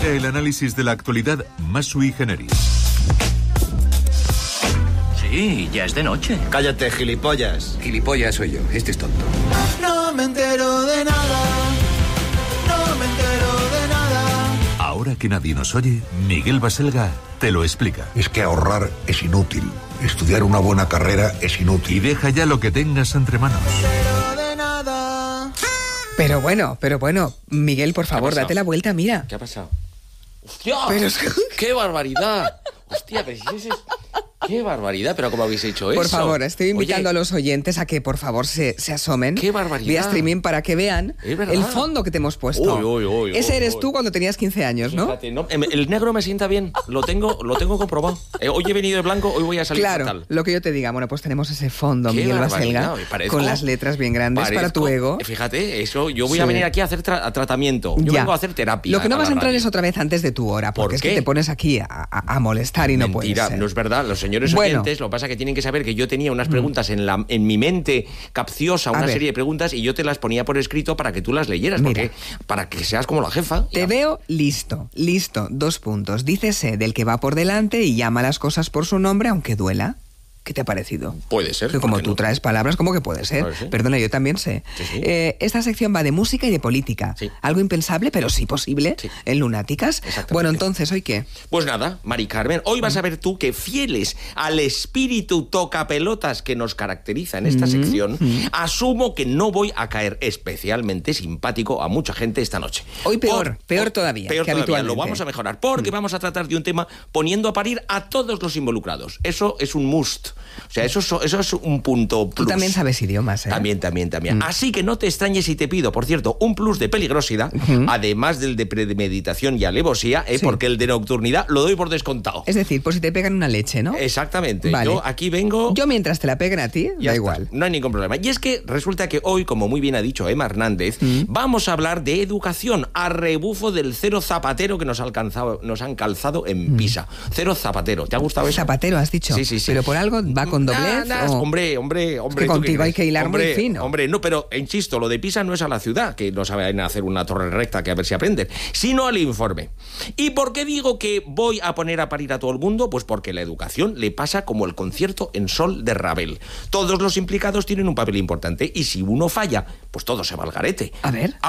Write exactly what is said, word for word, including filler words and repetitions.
Llega el análisis de la actualidad más sui generis. Sí, ya es de noche. Cállate, gilipollas. Gilipollas soy yo, este es tonto. No me entero de nada, no me entero de nada. Ahora que nadie nos oye, Miguel Baselga te lo explica. Es que ahorrar es inútil. Estudiar una buena carrera es inútil. Y deja ya lo que tengas entre manos. No me entero de nada. Pero bueno, pero bueno, Miguel, por favor, date la vuelta, mira. ¿Qué ha pasado? ¡Hostia! Pero... ¡Qué barbaridad! Hostia, pero si ese es... ¡Qué barbaridad! ¿Pero cómo habéis hecho Por eso? favor, estoy invitando Oye, a los oyentes a que por favor se, se asomen. ¡Qué barbaridad! Vía streaming para que vean Es verdad. el fondo que te hemos puesto. Uy, uy, uy, Ese uy, eres uy. tú cuando tenías quince años, ¿no? Fíjate, ¿no? El negro me sienta bien, lo tengo, lo tengo comprobado. Eh, hoy he venido de blanco, hoy voy a salir Claro, fatal. lo que yo te diga. Bueno, pues tenemos ese fondo, Qué Miguel barbaridad, Baselga, me parezco- con las letras bien grandes Parezco- para tu ego. Fíjate, eso, yo voy Sí. a venir aquí a hacer tra- a tratamiento. Yo Ya. vengo a hacer terapia. Lo que no vas a la entrar radio. es otra vez antes de tu hora, porque ¿Por es qué? que te pones aquí a, a- a molestar y no Mentira, puede ser. no es verdad. Los señores Bueno. oyentes, lo que pasa es que tienen que saber que yo tenía unas preguntas en, la, en mi mente capciosa, A una ver. serie de preguntas, y yo te las ponía por escrito para que tú las leyeras, Mira. porque para que seas como la jefa. Te veo listo, listo, dos puntos. Dícese del que va por delante y llama las cosas por su nombre, aunque duela. ¿Qué te ha parecido? Puede ser. Que como ¿por qué tú no? traes palabras, ¿cómo que puede ser? Puede ser. Perdona, yo también sé. Sí, sí. Eh, esta sección va de música y de política. Sí. Algo impensable, pero sí posible, Sí. en Lunáticas. Exactamente. Bueno, entonces, ¿hoy qué? Pues nada, Mari Carmen, hoy vas a ver tú que fieles al espíritu tocapelotas que nos caracteriza en esta sección, asumo que no voy a caer especialmente simpático a mucha gente esta noche. Hoy peor, peor todavía Peor que todavía, habitualmente. lo vamos a mejorar, porque vamos a tratar de un tema poniendo a parir a todos los involucrados. Eso es un must. O sea, eso es, eso es un punto plus. Tú también sabes idiomas, ¿eh? También, también, también. Así que no te extrañes si te pido, por cierto, un plus de peligrosidad, además del de premeditación y alevosía, ¿eh? Sí. Porque el de nocturnidad lo doy por descontado. Es decir, por si te pegan una leche, ¿no? Exactamente. Vale. Yo aquí vengo... Yo mientras te la peguen a ti, ya da está. igual. No hay ningún problema. Y es que resulta que hoy, como muy bien ha dicho Emma Hernández, vamos a hablar de educación a rebufo del cero zapatero que nos, ha alcanzado, nos han calzado en Pisa. Cero zapatero. ¿Te ha gustado eso? Zapatero, has dicho. Sí, sí, sí. Pero por algo va con doblez. Nah, nah, o- Hombre, hombre, hombre. que ¿tú qué contigo hay crees? que hilar muy Hombre, fino. Hombre, no, pero insisto, lo de Pisa no es a la ciudad, que no saben hacer una torre recta, que a ver si aprenden, sino al informe. ¿Y por qué digo que voy a poner a parir a todo el mundo? Pues porque la educación le pasa como el concierto en sol de Ravel. Todos los implicados tienen un papel importante y si uno falla, pues todo se va al garete. A ver.